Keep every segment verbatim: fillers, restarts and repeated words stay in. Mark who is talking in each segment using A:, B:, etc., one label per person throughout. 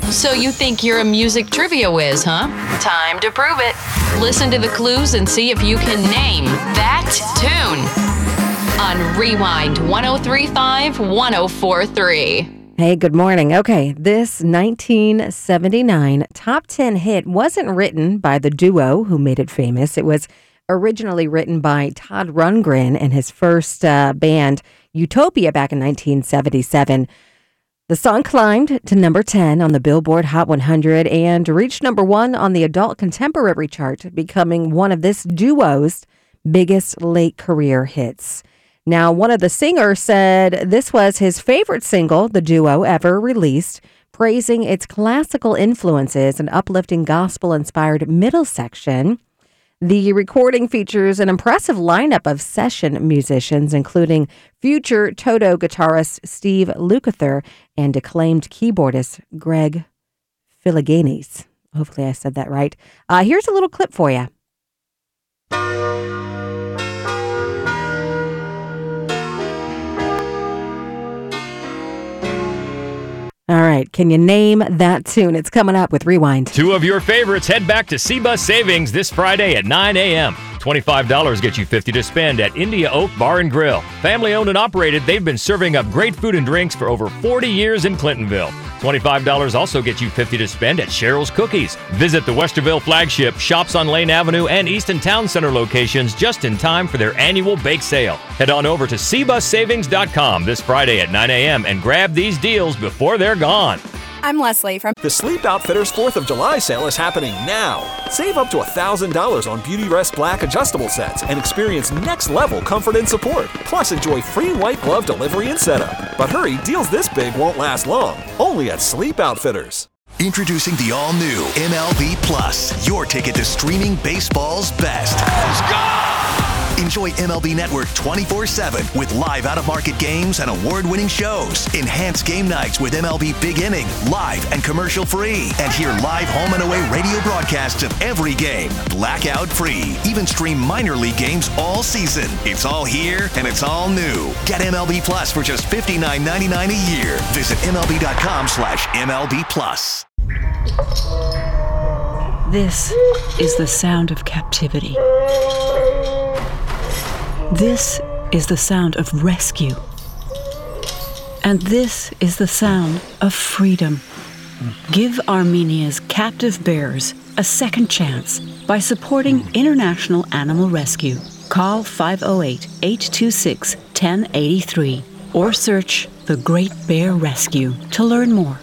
A: So you think you're a music trivia whiz, huh? Time to prove it. Listen to the clues and see if you can name that tune on Rewind one oh three point five, one oh four point three.
B: Hey, good morning. Okay, this nineteen seventy-nine top ten hit wasn't written by the duo who made it famous. It was originally written by Todd Rundgren and his first uh, band, Utopia, back in nineteen seventy-seven. The song climbed to number ten on the Billboard Hot one hundred and reached number one on the Adult Contemporary chart, becoming one of this duo's biggest late career hits. Now, one of the singers said this was his favorite single the duo ever released, praising its classical influences and uplifting gospel-inspired middle section. The recording features an impressive lineup of session musicians, including future Toto guitarist Steve Lukather and acclaimed keyboardist Greg Philogene. Hopefully I said that right. Uh, here's a little clip for you. All right, can you name that tune? It's coming up with Rewind.
C: Two of your favorites head back to C-Bus Savings this Friday at nine a.m. twenty-five dollars gets you fifty dollars to spend at India Oak Bar and Grill. Family owned and operated, they've been serving up great food and drinks for over forty years in Clintonville. twenty-five dollars also gets you fifty dollars to spend at Cheryl's Cookies. Visit the Westerville flagship, shops on Lane Avenue, and Easton Town Center locations just in time for their annual bake sale. Head on over to c bus savings dot com this Friday at nine a.m. and grab these deals before they're gone.
D: I'm Leslie from
E: The Sleep Outfitters fourth of July sale is happening now. Save up to one thousand dollars on Beauty Rest Black adjustable sets and experience next-level comfort and support. Plus, enjoy free white glove delivery and setup. But hurry, deals this big won't last long. Only at Sleep Outfitters.
F: Introducing the all-new M L B Plus, your ticket to streaming baseball's best.
G: Let's go!
F: Enjoy M L B Network twenty-four seven with live out-of-market games and award-winning shows. Enhance game nights with M L B Big Inning, live and commercial-free. And hear live home and away radio broadcasts of every game, blackout-free. Even stream minor league games all season. It's all here, and it's all new. Get M L B Plus for just fifty-nine ninety-nine a year. Visit MLB.com slash MLB Plus.
H: This is the sound of captivity. This is the sound of rescue. And this is the sound of freedom. Give Armenia's captive bears a second chance by supporting International Animal Rescue. Call five oh eight, eight two six, one oh eight three or search The Great Bear Rescue to learn more.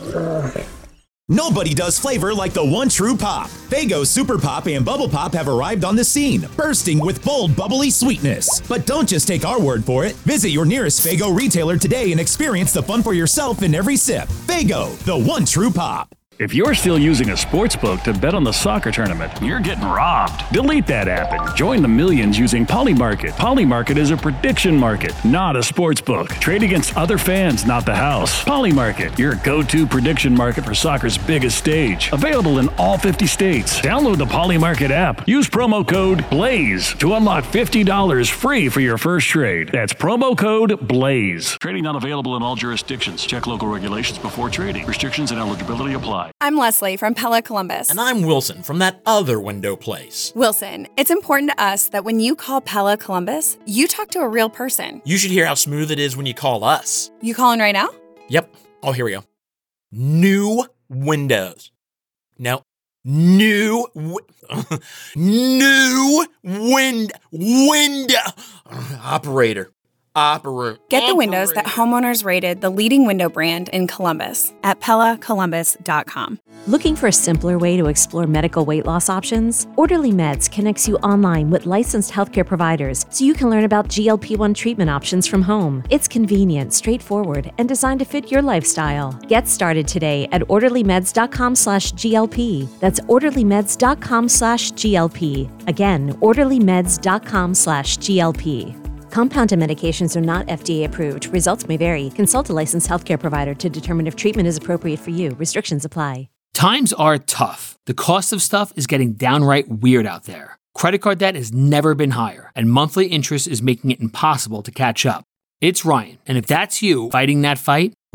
I: Nobody does flavor like the one true pop. Faygo Super Pop and Bubble Pop have arrived on the scene, bursting with bold, bubbly sweetness. But don't just take our word for it. Visit your nearest Faygo retailer today and experience the fun for yourself in every sip. Faygo, the one true pop.
J: If you're still using a sportsbook to bet on the soccer tournament, you're getting robbed. Delete that app and join the millions using Polymarket. Polymarket is a prediction market, not a sportsbook. Trade against other fans, not the house. Polymarket, your go-to prediction market for soccer's biggest stage. Available in all fifty states. Download the Polymarket app. Use promo code BLAZE to unlock fifty dollars free for your first trade. That's promo code BLAZE. Trading not available in all jurisdictions. Check local regulations before trading. Restrictions and eligibility apply.
D: I'm Leslie from Pella Columbus.
K: And I'm Wilson from that other window place.
D: Wilson, it's important to us that when you call Pella Columbus, you talk to a real person.
K: You should hear how smooth it is when you call us.
D: You calling right now?
K: Yep. Oh, here we go. New windows. No. New wi- New wind window operator. Operator.
D: Get the windows that homeowners rated the leading window brand in Columbus at Pella Columbus dot com.
L: Looking for a simpler way to explore medical weight loss options? Orderly Meds connects you online with licensed healthcare providers so you can learn about G L P one treatment options from home. It's convenient, straightforward, and designed to fit your lifestyle. Get started today at orderly meds dot com slash G L P. That's orderly meds dot com slash G L P. Again, orderly meds dot com slash G L P. Compounded medications are not F D A approved. Results may vary. Consult a licensed healthcare provider to determine if treatment is appropriate for you. Restrictions apply.
M: Times are tough. The cost of stuff is getting downright weird out there. Credit card debt has never been higher, and monthly interest is making it impossible to catch up. It's Ryan, and if that's you fighting that fight,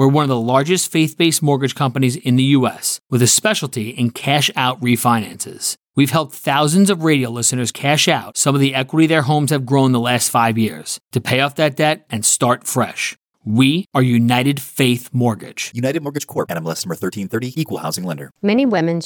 M: We're one of the largest faith-based mortgage companies in the U S with a specialty in cash-out refinances. We've helped thousands of radio listeners cash out some of the equity their homes have grown the last five years to pay off that debt and start fresh. We are United Faith Mortgage.
G: United Mortgage Corp. N M L S number thirteen thirty, Equal Housing Lender.
N: Many women